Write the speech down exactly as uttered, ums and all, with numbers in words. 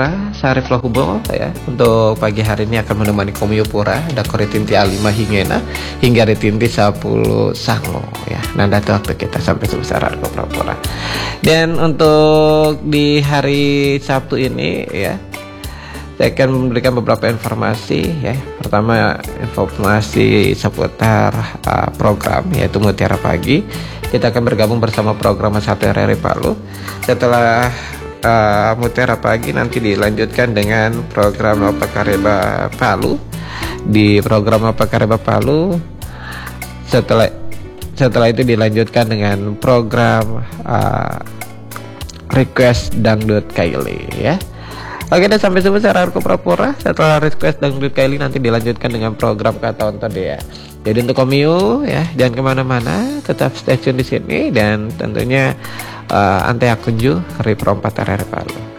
Pura, Sarif Lohubo ya. Untuk pagi hari ini akan menemani Komio Pura, Dakori Tinti Alima Hingena hingga Ritinti sepuluh Sango ya. Nanda tuh waktu kita sampai sebesar Argo Pura. Dan untuk di hari Sabtu ini ya, saya akan memberikan beberapa informasi ya. Pertama, informasi seputar uh, program yaitu Mutiara Pagi. Kita akan bergabung bersama program satu R R I Palu. Setelah uh, Mutiara Pagi nanti dilanjutkan dengan program Apa Kareba Palu. Di program Apa Kareba Palu setelah setelah itu dilanjutkan dengan program uh, Request Dangdut Kaili ya. Oke, dan sampai sebesar Arko Pura. Setelah Request Dangdut Kaili nanti dilanjutkan dengan program Kata Onto ya. Jadi untuk Komio ya, jangan kemana-mana, tetap stay tune di sini dan tentunya uh, Ante Akunju Ri Perompat R R I Palu.